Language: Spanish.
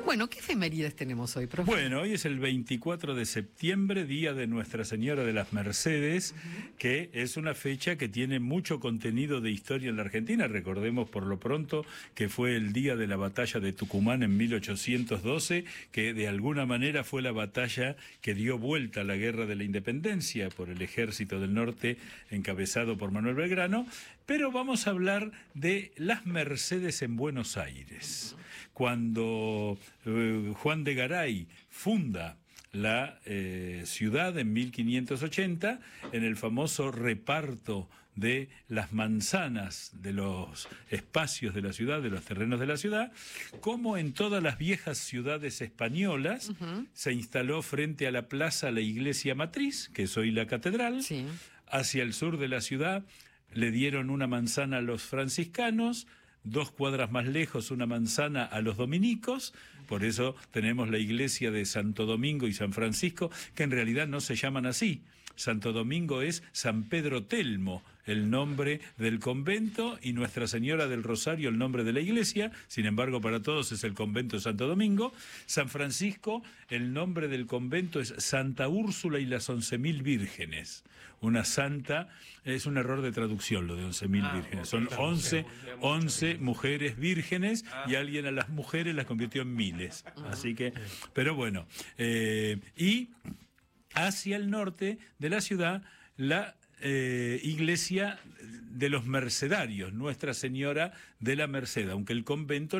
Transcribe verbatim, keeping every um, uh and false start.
Bueno, ¿qué efemérides tenemos hoy, profe? Bueno, hoy es el veinticuatro de septiembre, día de Nuestra Señora de las Mercedes, uh-huh. que es una fecha que tiene mucho contenido de historia en la Argentina. Recordemos por lo pronto que fue el día de la batalla de Tucumán en mil ochocientos doce, que de alguna manera fue la batalla que dio vuelta a la Guerra de la Independencia por el Ejército del Norte encabezado por Manuel Belgrano. Pero vamos a hablar de las Mercedes en Buenos Aires. Cuando eh, Juan de Garay funda la eh, ciudad en mil quinientos ochenta, en el famoso reparto de las manzanas de los espacios de la ciudad, de los terrenos de la ciudad, como en todas las viejas ciudades españolas, uh-huh. se instaló frente a la plaza la iglesia matriz, que es hoy la catedral, sí. Hacia el sur de la ciudad le dieron una manzana a los franciscanos, dos cuadras más lejos una manzana a los dominicos, por eso tenemos la iglesia de Santo Domingo y San Francisco, que en realidad no se llaman así. Santo Domingo es San Pedro Telmo, el nombre del convento, y Nuestra Señora del Rosario, el nombre de la iglesia. Sin embargo, para todos es el convento de Santo Domingo. San Francisco, el nombre del convento es Santa Úrsula y las once mil vírgenes. Una santa, es un error de traducción lo de once mil ah, vírgenes. Son once, once mujeres vírgenes ah. y alguien a las mujeres las convirtió en miles. Ah. Así que, pero bueno. Eh, y hacia el norte de la ciudad, la Eh, iglesia de los mercedarios, Nuestra Señora de la Merced, aunque el convento